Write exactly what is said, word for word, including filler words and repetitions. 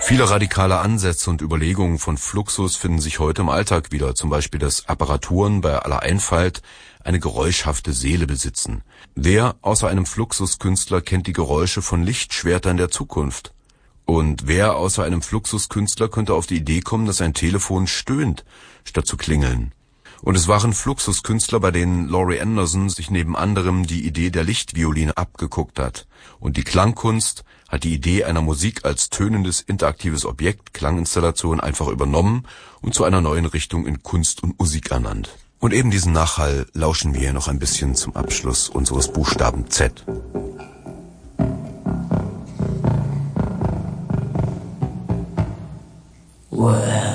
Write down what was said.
Viele radikale Ansätze und Überlegungen von Fluxus finden sich heute im Alltag wieder, zum Beispiel, dass Apparaturen bei aller Einfalt eine geräuschhafte Seele besitzen. Wer außer einem Fluxuskünstler kennt die Geräusche von Lichtschwertern der Zukunft? Und wer außer einem Fluxuskünstler könnte auf die Idee kommen, dass ein Telefon stöhnt, statt zu klingeln? Und es waren Fluxuskünstler, bei denen Laurie Anderson sich neben anderem die Idee der Lichtvioline abgeguckt hat. Und die Klangkunst hat die Idee einer Musik als tönendes, interaktives Objekt, Klanginstallation, einfach übernommen und zu einer neuen Richtung in Kunst und Musik ernannt. Und eben diesen Nachhall lauschen wir hier noch ein bisschen zum Abschluss unseres Buchstaben Z. Well.